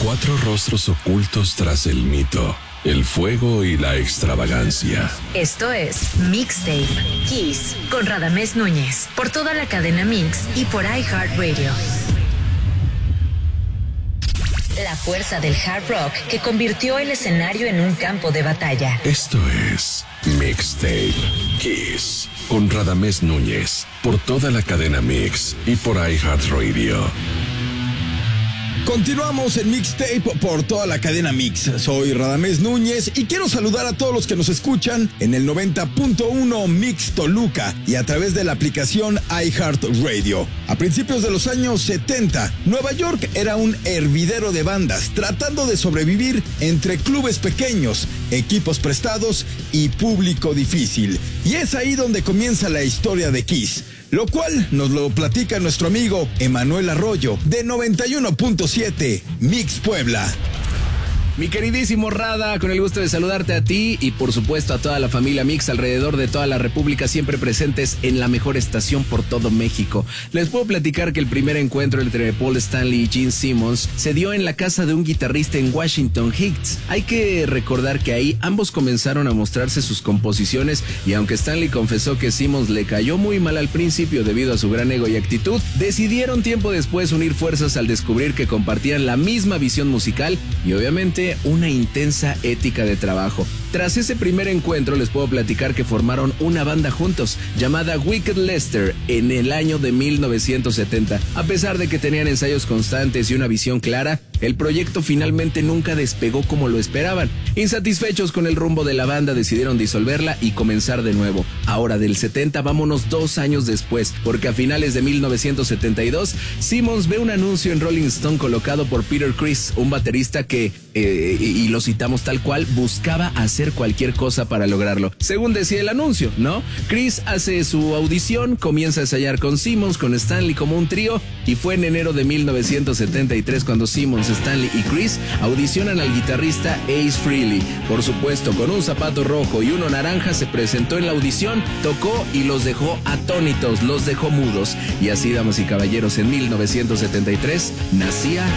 4 rostros ocultos tras el mito, el fuego y la extravagancia. Esto es Mixtape Kiss con Radamés Núñez por toda la cadena Mix y por iHeartRadio. La fuerza del hard rock que convirtió el escenario en un campo de batalla. Esto es Mixtape Kiss con Radamés Núñez por toda la cadena Mix y por iHeartRadio. Continuamos en Mixtape por toda la cadena Mix. Soy Radamés Núñez y quiero saludar a todos los que nos escuchan en el 90.1 Mix Toluca y a través de la aplicación iHeartRadio. A principios de los años 70, Nueva York era un hervidero de bandas tratando de sobrevivir entre clubes pequeños, equipos prestados y público difícil. Y es ahí donde comienza la historia de Kiss, lo cual nos lo platica nuestro amigo Emanuel Arroyo de 91.7 Mix Puebla. Mi queridísimo Rada, con el gusto de saludarte a ti y por supuesto a toda la familia Mix alrededor de toda la República, siempre presentes en la mejor estación por todo México. Les puedo platicar que el primer encuentro entre Paul Stanley y Gene Simmons se dio en la casa de un guitarrista en Washington Heights. Hay que recordar que ahí ambos comenzaron a mostrarse sus composiciones y aunque Stanley confesó que Simmons le cayó muy mal al principio debido a su gran ego y actitud, decidieron tiempo después unir fuerzas al descubrir que compartían la misma visión musical y obviamente una intensa ética de trabajo. Tras ese primer encuentro les puedo platicar que formaron una banda juntos llamada Wicked Lester en el año de 1970. A pesar de que tenían ensayos constantes y una visión clara, el proyecto finalmente nunca despegó como lo esperaban. Insatisfechos con el rumbo de la banda decidieron disolverla y comenzar de nuevo. Ahora del 70 vámonos 2 años después, porque a finales de 1972 Simmons ve un anuncio en Rolling Stone colocado por Peter Criss, un baterista que, y lo citamos tal cual, buscaba hacer cualquier cosa para lograrlo. Según decía el anuncio, ¿no? Criss hace su audición, comienza a ensayar con Simmons, con Stanley como un trío, y fue en enero de 1973 cuando Simmons, Stanley y Criss audicionan al guitarrista Ace Frehley. Por supuesto, con un zapato rojo y uno naranja se presentó en la audición, tocó y los dejó atónitos, los dejó mudos. Y así, damas y caballeros, en 1973 nacía